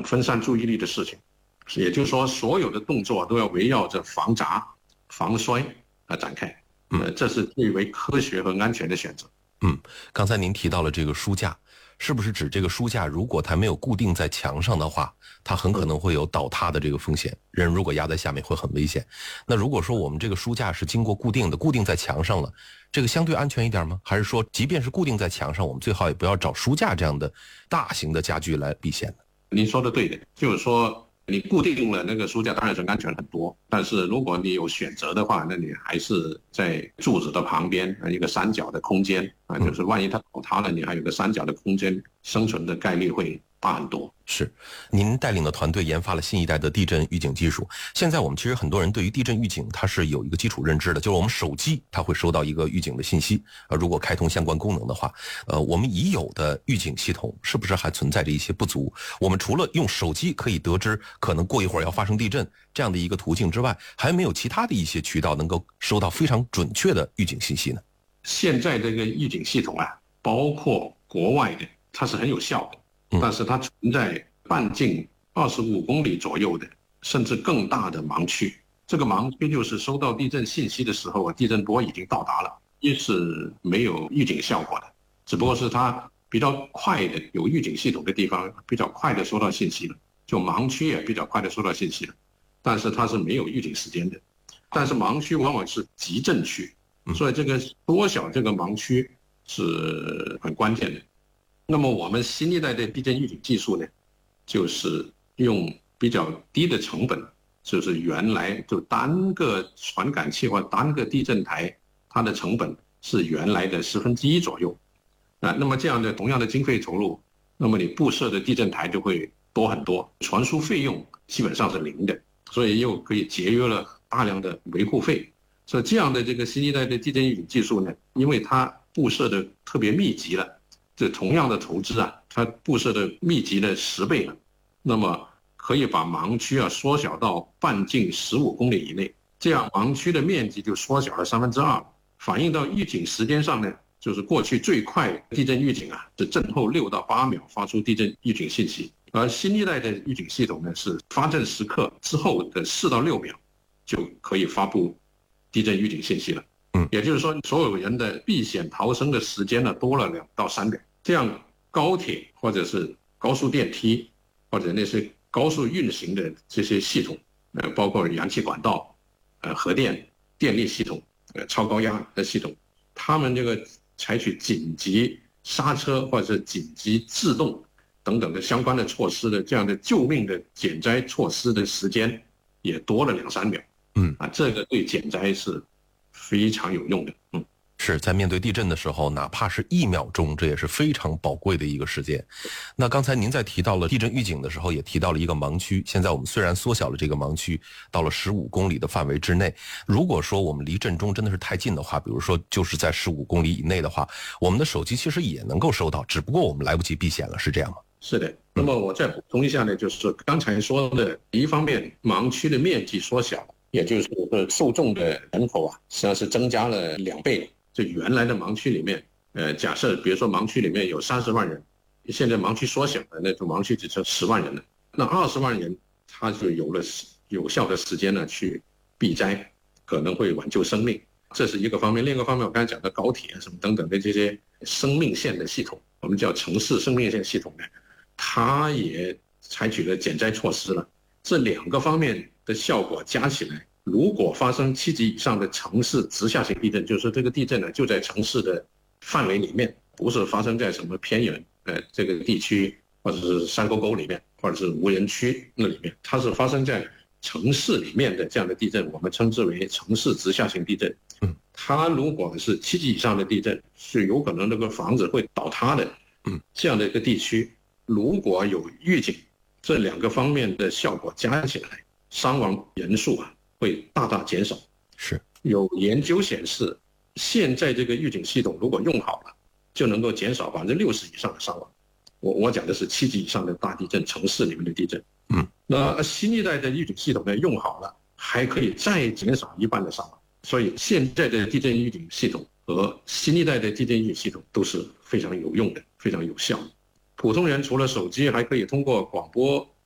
分散注意力的事情。也就是说，所有的动作都要围绕着防砸、防摔而展开。这是最为科学和安全的选择。 刚才您提到了这个书架，是不是指这个书架如果它没有固定在墙上的话，它很可能会有倒塌的这个风险，人如果压在下面会很危险。那如果说我们这个书架是经过固定在墙上了，这个相对安全一点吗？还是说即便是固定在墙上，我们最好也不要找书架这样的大型的家具来避险呢？ 您说的对的，就是说你固定了那个书架当然是安全很多，但是如果你有选择的话，那你还是在柱子的旁边一个三角的空间就是万一它倒塌了，你还有个三角的空间，生存的概率会大很多。 是，您带领的团队研发了新一代的地震预警技术。现在我们其实很多人对于地震预警它是有一个基础认知的，就是我们手机它会收到一个预警的信息，如果开通相关功能的话，我们已有的预警系统是不是还存在着一些不足？我们除了用手机可以得知可能过一会儿要发生地震这样的一个途径之外，还没有其他的一些渠道能够收到非常准确的预警信息呢？ 现在这个预警系统包括国外的，它是很有效的，但是它存在半径25公里左右的甚至更大的盲区。这个盲区就是收到地震信息的时候地震波已经到达了，也是没有预警效果的，只不过是它比较快的，有预警系统的地方比较快的收到信息了，就盲区也比较快的收到信息了，但是它是没有预警时间的。但是盲区往往是急震区，所以这个缩小这个盲区是很关键的。那么我们新一代的地震预警技术呢，就是用比较低的成本，就是原来就单个传感器或单个地震台，它的成本是原来的1/10左右。那么这样的同样的经费投入，那么你布设的地震台就会多很多，传输费用基本上是0的，所以又可以节约了大量的维护费。所以这样的这个新一代的地震预警技术呢，因为它布设的特别密集了，这同样的投资它布设的密集了10倍了，那么可以把盲区缩小到半径15公里以内，这样盲区的面积就缩小了2/3，反映到预警时间上呢，就是过去最快地震预警是震后6到8秒发出地震预警信息，而新一代的预警系统呢，是发震时刻之后的4到6秒就可以发布地震预警信息了。也就是说，所有人的避险逃生的时间多了2到3秒。这样高铁或者是高速电梯或者那些高速运行的这些系统，包括燃气管道、核电、电力系统、超高压的系统，他们这个采取紧急刹车或者紧急制动等等的相关的措施的这样的救命的减灾措施的时间也多了2、3秒。这个对减灾是非常有用的。 是在面对地震的时候，哪怕是1秒钟，这也是非常宝贵的一个时间。那刚才您在提到了地震预警的时候，也提到了一个盲区。现在我们虽然缩小了这个盲区到了15公里的范围之内，如果说我们离震中真的是太近的话，比如说就是在15公里以内的话，我们的手机其实也能够收到，只不过我们来不及避险了，是这样吗？ 是的。那么我再补充一下呢，就是刚才说的，一方面盲区的面积缩小，也就是说受众的人口实际上是增加了2倍。就原来的盲区里面，假设比如说盲区里面有30万人，现在盲区缩小了，那种盲区只剩10万人了，那20万人他就有了有效的时间呢去避灾，可能会挽救生命，这是一个方面。另一个方面，我刚才讲的高铁什么等等的这些生命线的系统，我们叫城市生命线系统呢，它也采取了减灾措施了。这2个方面的效果加起来，如果发生7级以上的城市直下型地震，就是这个地震呢就在城市的范围里面，不是发生在什么偏远这个地区，或者是山沟沟里面，或者是无人区那里面，它是发生在城市里面的这样的地震，我们称之为城市直下型地震。它如果是7级以上的地震，是有可能那个房子会倒塌的。这样的一个地区，如果有预警，这2个方面的效果加起来，伤亡人数会大大减少。 是有研究显示，现在这个预警系统如果用好了，就能够减少60%以上的伤亡。我讲的是7级以上的大地震，城市里面的地震。那新一代的预警系统呢用好了，还可以再减少1半的伤亡。所以现在的地震预警系统和新一代的地震预警系统都是非常有用的，非常有效的。普通人除了手机，还可以通过广播